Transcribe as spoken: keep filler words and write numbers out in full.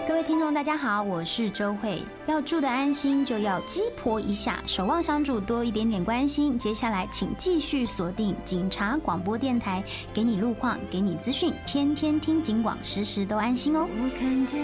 各位听众大家好，我是周慧。要住得安心就要鸡婆一下，守望相助多一点点关心。接下来请继续锁定警察广播电台，给你路况，给你资讯，天天听警广，时时都安心哦。我看见